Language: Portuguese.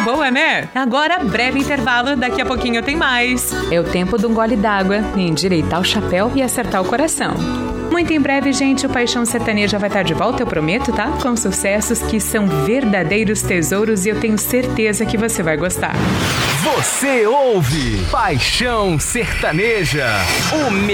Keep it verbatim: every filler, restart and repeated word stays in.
boa, né? Agora, breve intervalo, daqui a pouquinho tem mais. É o tempo de um gole d'água, endireitar o chapéu e acertar o coração. Muito em breve, gente, o Paixão Sertaneja vai estar de volta, eu prometo, tá? Com sucessos que são verdadeiros tesouros e eu tenho certeza que você vai gostar. Você ouve Paixão Sertaneja, o